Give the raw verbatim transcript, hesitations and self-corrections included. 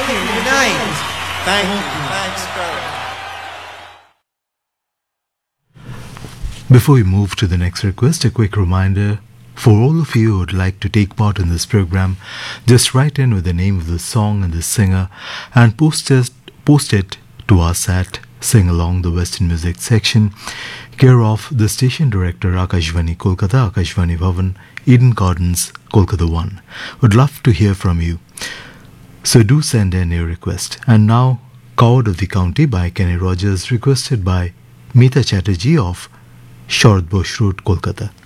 you. Good night. Thank you. Thanks, Karan. Before we move to the next request, a quick reminder for all of you who would like to take part in this program, just write in with the name of the song and the singer and post it, post it to us at Sing Along the Western Music section, care of the station director Akashvani Kolkata, Akashvani Bhavan, Eden Gardens, Kolkata one. Would love to hear from you. So do send in your request. And now, Coward of the County by Kenny Rogers, requested by Meeta Chatterjee of Shortbush Road, Kolkata.